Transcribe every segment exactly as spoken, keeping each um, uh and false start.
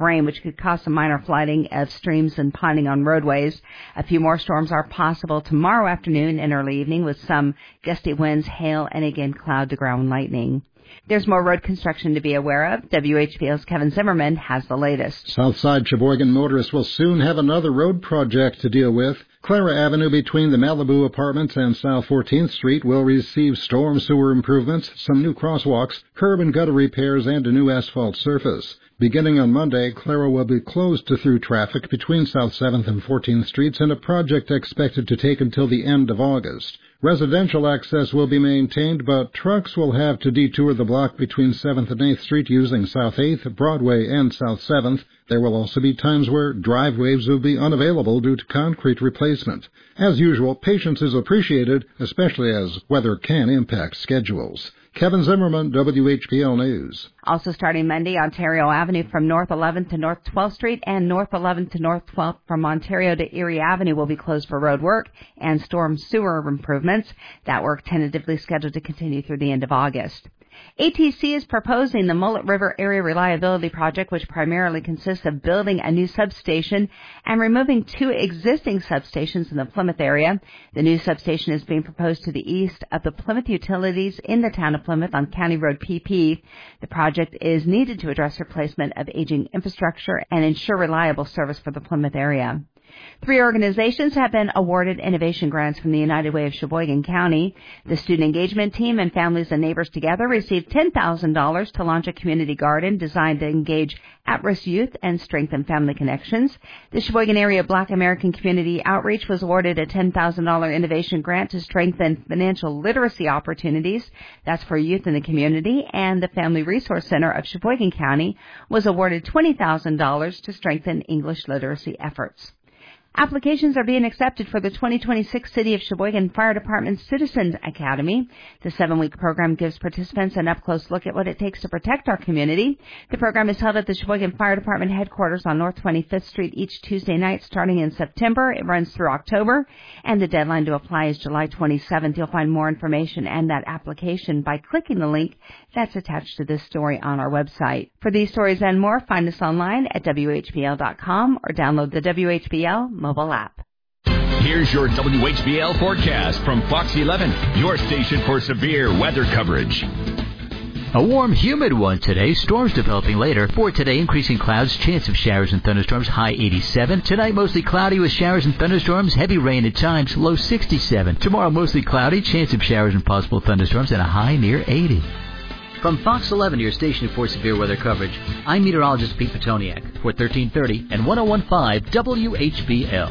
rain, which could cause some minor flooding of streams and ponding on roadways. A few more storms are possible tomorrow afternoon and early evening with some gusty winds, hail, and again cloud-to-ground lightning. There's more road construction to be aware of. W H B L's Kevin Zimmerman has the latest. Southside Sheboygan motorists will soon have another road project to deal with. Clara Avenue between the Malibu Apartments and South fourteenth Street will receive storm sewer improvements, some new crosswalks, curb and gutter repairs, and a new asphalt surface. Beginning on Monday, Clara will be closed to through traffic between South seventh and fourteenth Streets in a project expected to take until the end of August. Residential access will be maintained, but trucks will have to detour the block between seventh and eighth Street using South eighth, Broadway, and South seventh. There will also be times where driveways will be unavailable due to concrete replacement. As usual, patience is appreciated, especially as weather can impact schedules. Kevin Zimmerman, W H B L News. Also starting Monday, Ontario Avenue from North eleventh to North twelfth Street and North eleventh to North twelfth from Ontario to Erie Avenue will be closed for road work and storm sewer improvements. That work tentatively scheduled to continue through the end of August. A T C is proposing the Mullet River Area Reliability Project, which primarily consists of building a new substation and removing two existing substations in the Plymouth area. The new substation is being proposed to the east of the Plymouth Utilities in the town of Plymouth on County Road P P. The project is needed to address replacement of aging infrastructure and ensure reliable service for the Plymouth area. Three organizations have been awarded innovation grants from the United Way of Sheboygan County. The Student Engagement Team and Families and Neighbors Together received ten thousand dollars to launch a community garden designed to engage at-risk youth and strengthen family connections. The Sheboygan Area Black American Community Outreach was awarded a ten thousand dollars innovation grant to strengthen financial literacy opportunities. That's for youth in the community. And the Family Resource Center of Sheboygan County was awarded twenty thousand dollars to strengthen English literacy efforts. Applications are being accepted for the twenty twenty-six City of Sheboygan Fire Department Citizen Academy. The seven-week program gives participants an up-close look at what it takes to protect our community. The program is held at the Sheboygan Fire Department headquarters on North twenty-fifth Street each Tuesday night starting in September. It runs through October, and the deadline to apply is July twenty-seventh. You'll find more information and that application by clicking the link that's attached to this story on our website. For these stories and more, find us online at W H B L dot com or download the W H B L mobile app. Here's your W H B L forecast from Fox eleven, your station for severe weather coverage. A warm, humid one today. Storms developing later. For today, increasing clouds, chance of showers and thunderstorms, high eighty-seven. Tonight, mostly cloudy with showers and thunderstorms, heavy rain at times, low sixty-seven. Tomorrow, mostly cloudy, chance of showers and possible thunderstorms, and a high near eighty. From Fox eleven, your station for severe weather coverage, I'm meteorologist Pete Petoniak for thirteen thirty and one oh one point five W H B L.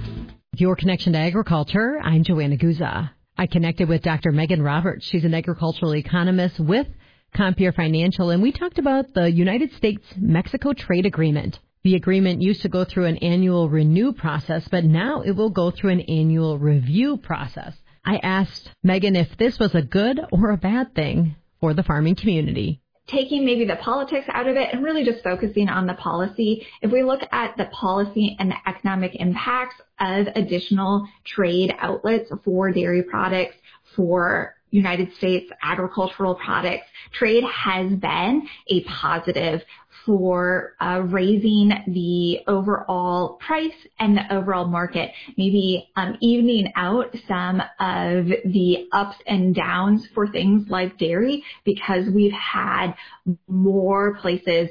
Your connection to agriculture, I'm Joanna Guza. I connected with Doctor Megan Roberts. She's an agricultural economist with Compeer Financial, and we talked about the United States-Mexico trade agreement. The agreement used to go through an annual renew process, but now it will go through an annual review process. I asked Megan if this was a good or a bad thing for the farming community. Taking maybe the politics out of it and really just focusing on the policy. If we look at the policy and the economic impacts of additional trade outlets for dairy products, for United States agricultural products, trade has been a positive for uh, raising the overall price and the overall market, maybe um, evening out some of the ups and downs for things like dairy, because we've had more places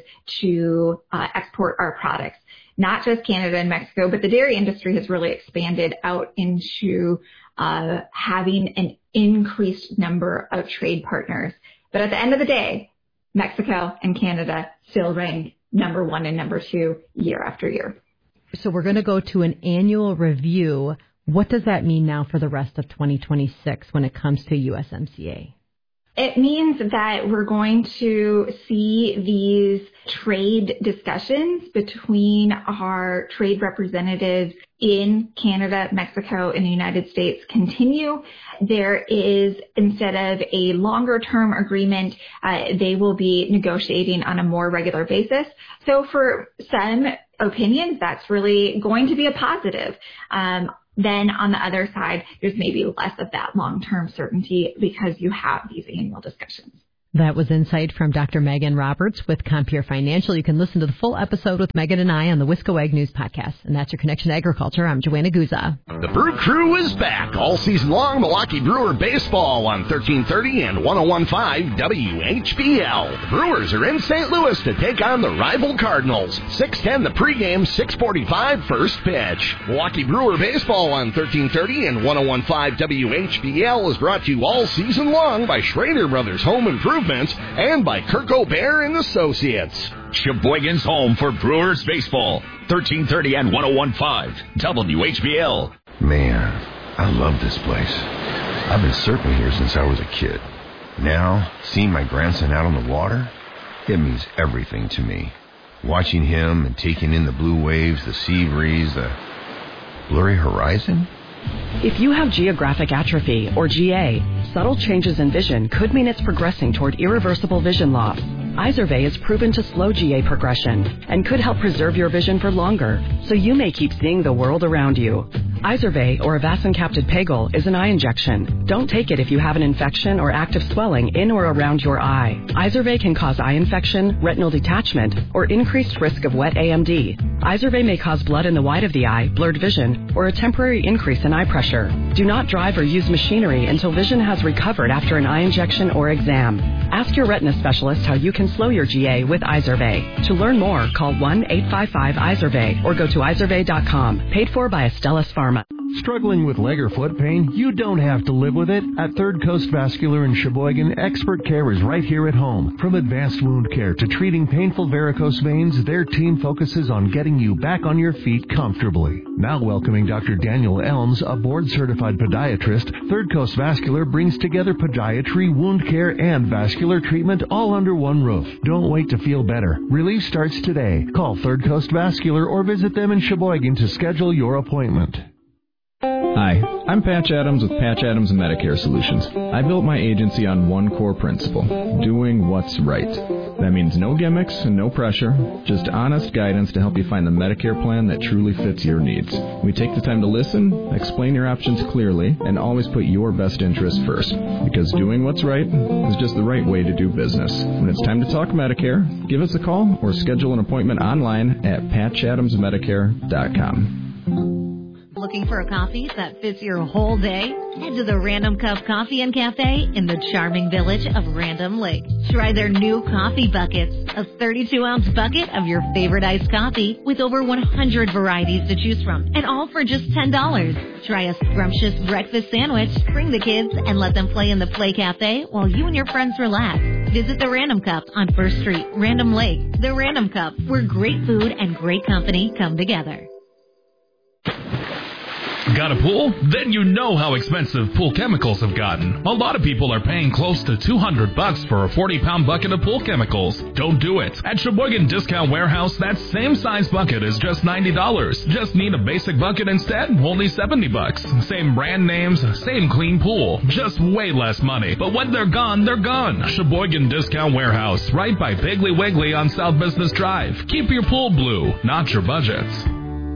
to uh, export our products. Not just Canada and Mexico, but the dairy industry has really expanded out into uh, having an increased number of trade partners. But at the end of the day, Mexico and Canada still rank number one and number two year after year. So we're going to go to an annual review. What does that mean now for the rest of twenty twenty-six when it comes to U S M C A? It means that we're going to see these trade discussions between our trade representatives in Canada, Mexico, and the United States continue. There is, instead of a longer term agreement, uh, they will be negotiating on a more regular basis. So for some opinions, that's really going to be a positive. Um, Then on the other side, there's maybe less of that long-term certainty because you have these annual discussions. That was insight from Doctor Megan Roberts with Compeer Financial. You can listen to the full episode with Megan and I on the Wisco Ag News podcast. And that's your Connection to Agriculture. I'm Joanna Guza. The Brew Crew is back all season long. Milwaukee Brewer baseball on thirteen thirty and one oh one point five W H B L. The Brewers are in Saint Louis to take on the rival Cardinals. six ten the pregame, six forty-five first pitch. Milwaukee Brewer baseball on thirteen thirty and one oh one point five W H B L is brought to you all season long by Schrader Brothers Home Improvement and by Kirk O'Bear and Associates. Sheboygan's home for Brewers baseball. thirteen thirty and one oh one point five W H B L. Man, I love this place. I've been surfing here since I was a kid. Now, seeing my grandson out on the water, it means everything to me. Watching him and taking in the blue waves, the sea breeze, the blurry horizon. If you have geographic atrophy, or G A, subtle changes in vision could mean it's progressing toward irreversible vision loss. Izervay is proven to slow G A progression and could help preserve your vision for longer, so you may keep seeing the world around you. Izervay, or avacincaptad pegol, is an eye injection. Don't take it if you have an infection or active swelling in or around your eye. Izervay can cause eye infection, retinal detachment, or increased risk of wet A M D. Izervay may cause blood in the white of the eye, blurred vision, or a temporary increase in eye pressure. Do not drive or use machinery until vision has recovered after an eye injection or exam. Ask your retina specialist how you can slow your G A with Izervay. To learn more, call one eight five five Izervay or go to izervay dot com. Paid for by Astellas Pharma. Struggling with leg or foot pain? You don't have to live with it. At Third Coast Vascular in Sheboygan, expert care is right here at home. From advanced wound care to treating painful varicose veins, their team focuses on getting you back on your feet comfortably. Now welcoming Doctor Daniel Elms, a board-certified podiatrist, Third Coast Vascular brings together podiatry, wound care, and vascular treatment all under one roof. Don't wait to feel better. Relief starts today. Call Third Coast Vascular or visit them in Sheboygan to schedule your appointment. Hi, I'm Patch Adams with Patch Adams Medicare Solutions. I built my agency on one core principle, doing what's right. That means no gimmicks and no pressure, just honest guidance to help you find the Medicare plan that truly fits your needs. We take the time to listen, explain your options clearly, and always put your best interest first. Because doing what's right is just the right way to do business. When it's time to talk Medicare, give us a call or schedule an appointment online at patch adams medicare dot com. Looking for a coffee that fits your whole day? Head to the Random Cup Coffee and Cafe in the charming village of Random Lake. Try their new coffee buckets, a thirty-two ounce bucket of your favorite iced coffee with over one hundred varieties to choose from, and all for just ten dollars. Try a scrumptious breakfast sandwich, bring the kids, and let them play in the Play Cafe while you and your friends relax. Visit the Random Cup on First Street, Random Lake. The Random Cup, where great food and great company come together. Got a pool? Then you know how expensive pool chemicals have gotten. A lot of people are paying close to two hundred bucks for a forty pound bucket of pool chemicals. Don't do it. At Sheboygan Discount Warehouse, that same size bucket is just ninety dollars. Just need a basic bucket instead? Only seventy bucks. Same brand names, same clean pool. Just way less money. But when they're gone, they're gone. Sheboygan Discount Warehouse, right by Piggly Wiggly on South Business Drive. Keep your pool blue, not your budgets.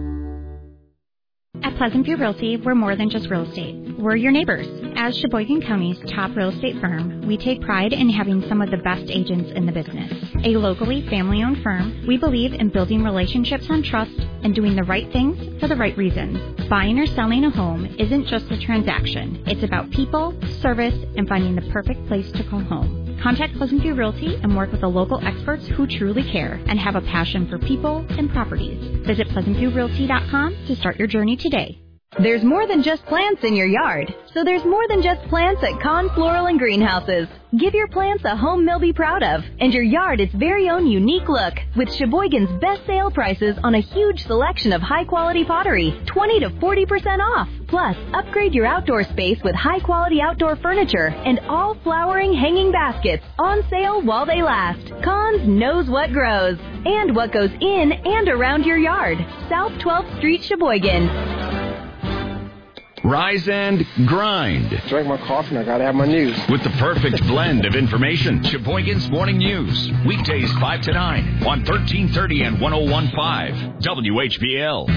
At Pleasant View Realty, we're more than just real estate. We're your neighbors. As Sheboygan County's top real estate firm, we take pride in having some of the best agents in the business. A locally family-owned firm, we believe in building relationships on trust and doing the right things for the right reasons. Buying or selling a home isn't just a transaction. It's about people, service, and finding the perfect place to call home. Contact Pleasant View Realty and work with the local experts who truly care and have a passion for people and properties. Visit pleasant view realty dot com to start your journey today. There's more than just plants in your yard, so there's more than just plants at Kahn Floral and Greenhouses. Give your plants a home they'll be proud of, and your yard its very own unique look, with Sheboygan's best sale prices on a huge selection of high-quality pottery, twenty to forty percent off. Plus, upgrade your outdoor space with high-quality outdoor furniture and all flowering hanging baskets on sale while they last. Kahn's knows what grows and what goes in and around your yard. South twelfth Street, Sheboygan. Rise and grind. Drink my coffee and I gotta have my news. With the perfect blend of information. Sheboygan's Morning News. Weekdays five to nine on thirteen thirty and one oh one point five W H B L.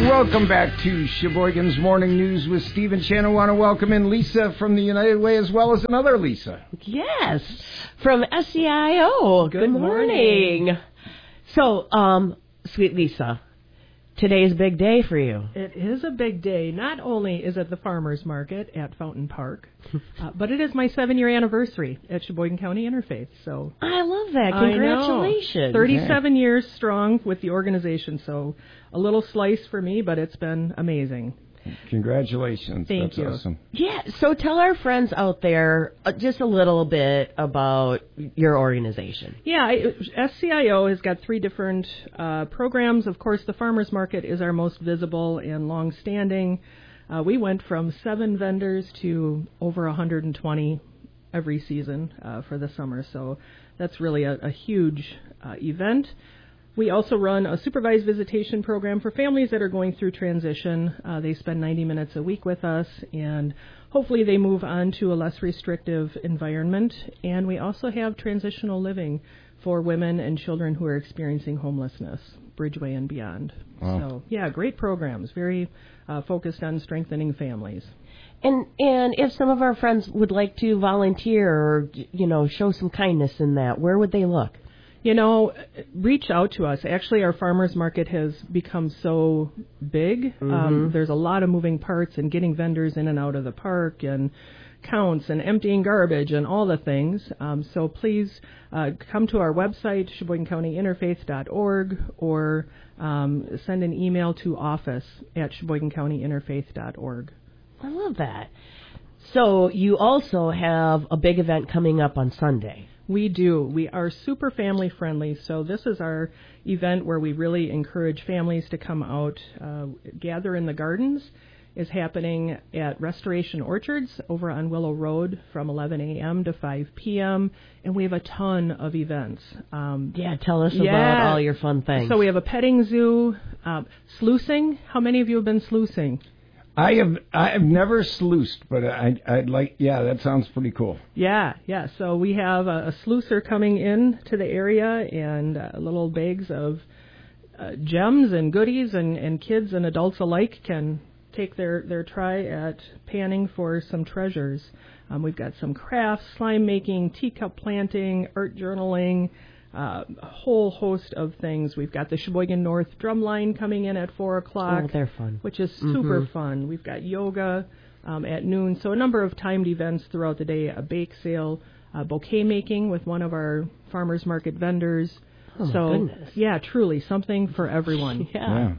Welcome back to Sheboygan's Morning News with Steve and Shannon. I want to welcome in Lisa from the United Way as well as another Lisa. Yes, from S C I O. Good, Good morning. morning. So, um, sweet Lisa, today is a big day for you. It is a big day. Not only is it the farmers market at Fountain Park, uh, but it is my seven-year anniversary at Sheboygan County Interfaith. So I love that. Congratulations. thirty-seven yeah. years strong with the organization. So a little slice for me, but it's been amazing. Congratulations. Thank That's you. Awesome. Yeah, so tell our friends out there uh, just a little bit about your organization. Yeah, I, S C I O has got three different uh, programs. Of course, the farmers market is our most visible and long-standing. Uh, we went from seven vendors to over one hundred twenty every season uh, for the summer, so that's really a, a huge uh, event. We also run a supervised visitation program for families that are going through transition. Uh, they spend ninety minutes a week with us, and hopefully they move on to a less restrictive environment. And we also have transitional living for women and children who are experiencing homelessness, Bridgeway and beyond. Wow. So, yeah, great programs, very uh, focused on strengthening families. And and if some of our friends would like to volunteer or, you know, show some kindness in that, where would they look? You know, reach out to us. Actually, our farmers market has become so big. Mm-hmm. Um, there's a lot of moving parts and getting vendors in and out of the park and counts and emptying garbage and all the things. Um, so please uh, come to our website, Sheboygan County Interfaith dot org, or um, send an email to office at Sheboygan County Interfaith dot org. I love that. So you also have a big event coming up on Sunday. We do. We are super family friendly, so this is our event where we really encourage families to come out. Uh, Gather in the Gardens is happening at Restoration Orchards over on Willow Road from eleven a.m. to five p.m., and we have a ton of events. Um, yeah, tell us yeah. about all your fun things. So we have a petting zoo, um, sluicing. How many of you have been sluicing? I have I have never sluiced, but I, I'd like, yeah, that sounds pretty cool. Yeah, yeah. So we have a, a sluicer coming in to the area and uh, little bags of uh, gems and goodies, and, and kids and adults alike can take their, their try at panning for some treasures. Um, we've got some crafts, slime making, teacup planting, art journaling, Uh, a whole host of things. We've got the Sheboygan North Drumline coming in at four o'clock. Oh, they're fun. Which is super mm-hmm. fun. We've got yoga um, at noon. So a number of timed events throughout the day, a bake sale, uh, bouquet making with one of our farmers market vendors. Oh, so, goodness. yeah, truly something for everyone. yeah. yeah.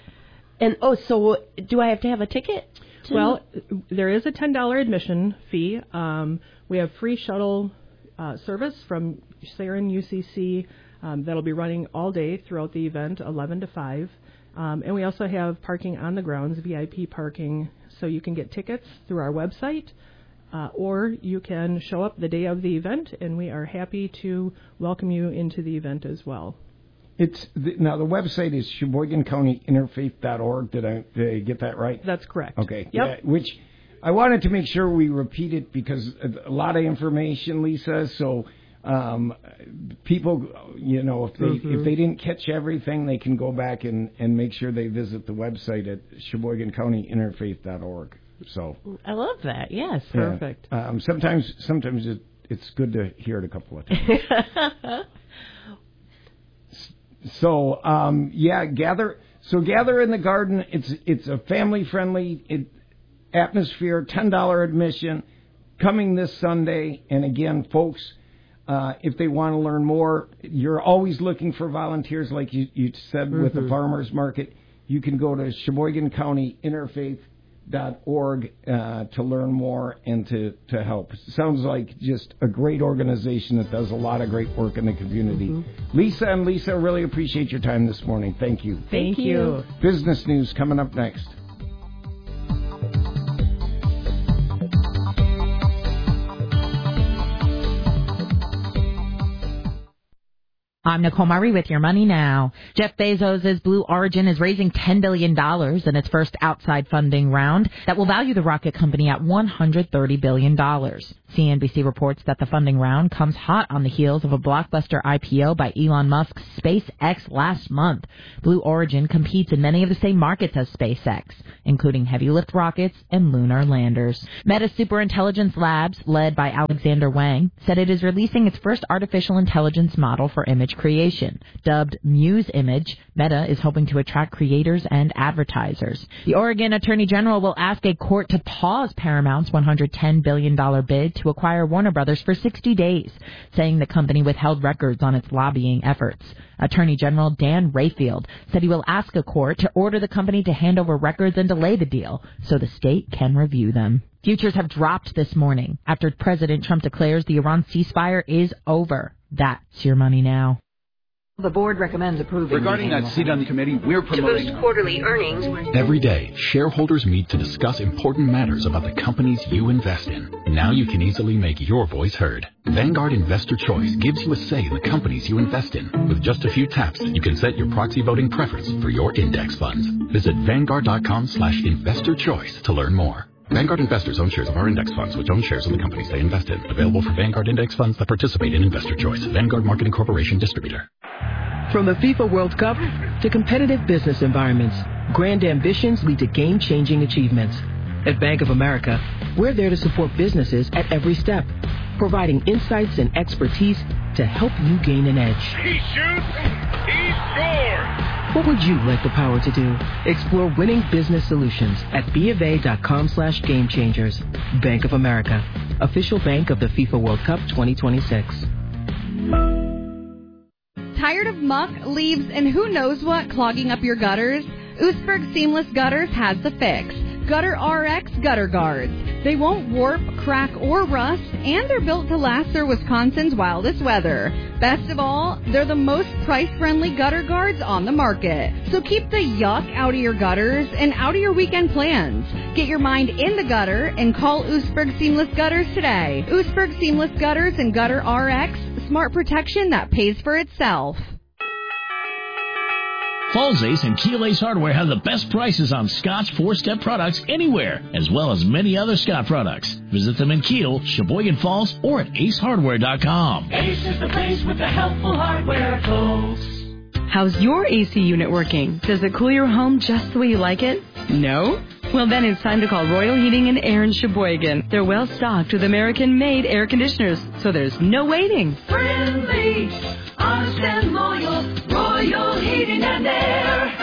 And, oh, so do I have to have a ticket? To... Well, there is a ten dollars admission fee. Um, we have free shuttle uh, service from Sarin U C C um, that'll be running all day throughout the event, eleven to five. Um, and we also have parking on the grounds, V I P parking, so you can get tickets through our website, uh, or you can show up the day of the event, and we are happy to welcome you into the event as well. It's the, now the website is Sheboygan County Interfaith dot org. Did I, did I get that right? That's correct. Okay. Yep. Yeah, which I wanted to make sure we repeat it because a lot of information, Lisa. So um, people, you know, if they mm-hmm. if they didn't catch everything, they can go back and, and make sure they visit the website at Sheboygan County Interfaith dot org. So I love that. Yes, yeah. Perfect. Um, sometimes sometimes it, it's good to hear it a couple of times. So um, yeah, gather. So gather in the garden. It's it's a family friendly it, atmosphere. ten dollars admission. Coming this Sunday. And again, folks, uh, if they want to learn more, you're always looking for volunteers, like you, you said mm-hmm. with the farmers market. You can go to Sheboygan County Interfaith dot org uh, to learn more and to, to help. Sounds like just a great organization that does a lot of great work in the community. Mm-hmm. Lisa and Lisa, really appreciate your time this morning. Thank you. Thank, Thank you. you. Business news coming up next. I'm Nicole Murray with Your Money Now. Jeff Bezos' Blue Origin is raising ten billion dollars in its first outside funding round that will value the rocket company at one hundred thirty billion dollars. C N B C reports that the funding round comes hot on the heels of a blockbuster I P O by Elon Musk's SpaceX last month. Blue Origin competes in many of the same markets as SpaceX, including heavy lift rockets and lunar landers. Meta Superintelligence Labs, led by Alexander Wang, said it is releasing its first artificial intelligence model for image creation. Dubbed Muse Image, Meta is hoping to attract creators and advertisers. The Oregon Attorney General will ask a court to pause Paramount's one hundred ten billion dollars bid to acquire Warner Brothers for sixty days, saying the company withheld records on its lobbying efforts. Attorney General Dan Rayfield said he will ask a court to order the company to hand over records and delay the deal so the state can review them. Futures have dropped this morning after President Trump declares the Iran ceasefire is over. That's Your Money Now. The board recommends approving. Regarding that seat on the committee, we're promoting to boost quarterly earnings. Every day, shareholders meet to discuss important matters about the companies you invest in. Now you can easily make your voice heard. Vanguard Investor Choice gives you a say in the companies you invest in. With just a few taps, you can set your proxy voting preference for your index funds. Visit Vanguard.com slash investor choice to learn more. Vanguard investors own shares of our index funds, which own shares of the companies they invest in. Available for Vanguard index funds that participate in Investor Choice. Vanguard Marketing Corporation Distributor. From the FIFA World Cup to competitive business environments, grand ambitions lead to game-changing achievements. At Bank of America, we're there to support businesses at every step, providing insights and expertise to help you gain an edge. He shoots, he scores! What would you like the power to do? Explore winning business solutions at BofA.com slash game changers. Bank of America, official bank of the FIFA World Cup twenty twenty-six. Tired of muck, leaves, and who knows what clogging up your gutters? Oostburg Seamless Gutters has the fix. Gutter R X Gutter Guards. They won't warp, crack, or rust, and they're built to last through Wisconsin's wildest weather. Best of all, they're the most price-friendly gutter guards on the market. So keep the yuck out of your gutters and out of your weekend plans. Get your mind in the gutter and call Oostburg Seamless Gutters today. Oostburg Seamless Gutters and Gutter R X, smart protection that pays for itself. Falls Ace and Keel Ace Hardware have the best prices on Scott's four-step products anywhere, as well as many other Scott products. Visit them in Kiel, Sheboygan Falls, or at ace hardware dot com. Ace is the place with the helpful hardware, folks. How's your A C unit working? Does it cool your home just the way you like it? No? Well, then it's time to call Royal Heating and Air in Sheboygan. They're well stocked with American-made air conditioners, so there's no waiting. Friendly, honest and loyal, Royal Heating and Air.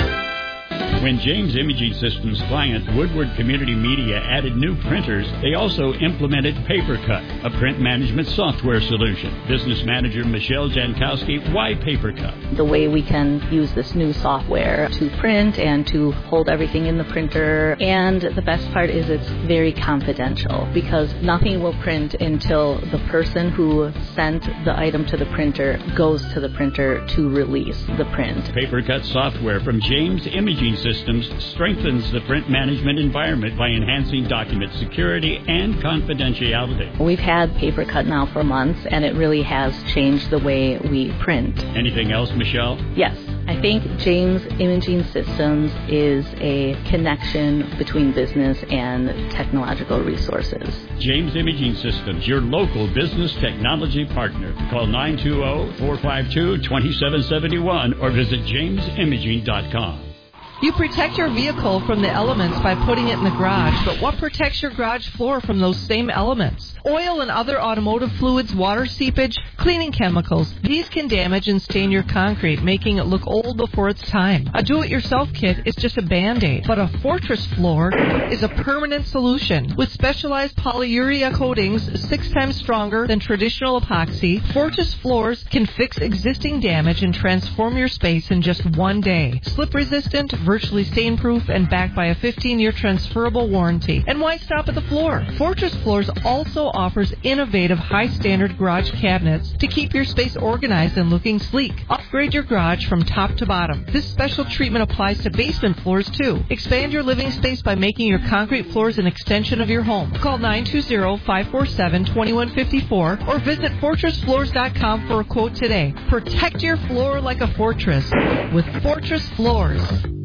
When James Imaging Systems client Woodward Community Media added new printers, they also implemented PaperCut, a print management software solution. Business manager Michelle Jankowski, why PaperCut? The way we can use this new software to print and to hold everything in the printer. And the best part is it's very confidential because nothing will print until the person who sent the item to the printer goes to the printer to release the print. PaperCut software from James Imaging Systems strengthens the print management environment by enhancing document security and confidentiality. We've had PaperCut now for months, and it really has changed the way we print. Anything else, Michelle? Yes. I think James Imaging Systems is a connection between business and technological resources. James Imaging Systems, your local business technology partner. Call nine two zero, four five two, two seven seven one or visit james imaging dot com. You protect your vehicle from the elements by putting it in the garage, but what protects your garage floor from those same elements? Oil and other automotive fluids, water seepage, cleaning chemicals. These can damage and stain your concrete, making it look old before its time. A do-it-yourself kit is just a Band-Aid, but a Fortress floor is a permanent solution. With specialized polyurea coatings six times stronger than traditional epoxy, Fortress floors can fix existing damage and transform your space in just one day. Slip-resistant, virtually stain-proof and backed by a fifteen-year transferable warranty. And why stop at the floor? Fortress Floors also offers innovative high-standard garage cabinets to keep your space organized and looking sleek. Upgrade your garage from top to bottom. This special treatment applies to basement floors, too. Expand your living space by making your concrete floors an extension of your home. Call nine two zero, five four seven, two one five four or visit fortress floors dot com for a quote today. Protect your floor like a fortress with Fortress Floors.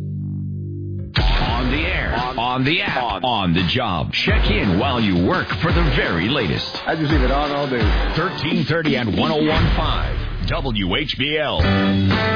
On the air, on, on the app, on, on the job. Check in while you work for the very latest. I just leave it on all day. thirteen thirty and one oh one point five W H B L.